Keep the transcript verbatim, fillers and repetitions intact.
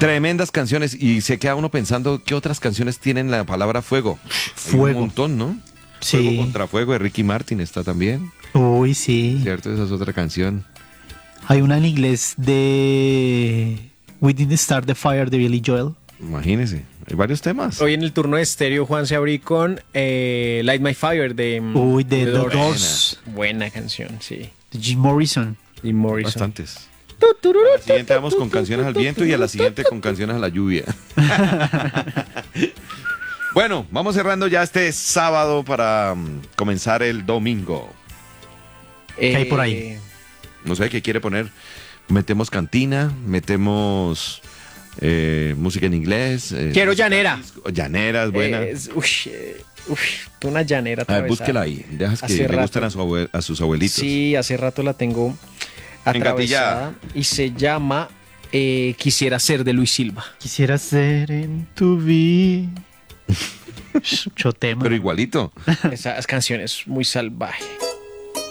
Tremendas canciones. Y se queda uno pensando, ¿qué otras canciones tienen la palabra fuego? Fuego. Hay un montón, ¿no? Sí. Fuego contra Fuego de Ricky Martin está también. Uy, sí. ¿Cierto? Esa es otra canción. Hay una en inglés de We Didn't Start the Fire de Billy Joel. Imagínese. Hay varios temas. Hoy en el turno de estéreo, Juan se abrí con eh, Light My Fire de, Uy, de The The Doors. Doors. Buena canción, sí. De Jim Morrison. Y Morrison. Bastantes. A la siguiente vamos con canciones al viento y a la siguiente con canciones a la lluvia. Bueno, vamos cerrando ya este sábado para um, comenzar el domingo. ¿Qué hay por ahí? Eh, No sé qué quiere poner. Metemos cantina, metemos eh, música en inglés. eh, Quiero música llanera. disco. Llanera es buena. eh, es- ush, eh, ush, una llanera A ver, atravesada. búsquela ahí. Dejas que Hace le rato. gusten a, su abue- a sus abuelitos. Sí, hace rato la tengo atravesada. Engatillada. Y se llama eh, Quisiera ser de Luis Silva. Quisiera ser en tu vida. Mucho tema. Pero igualito. Esa canción es muy salvaje.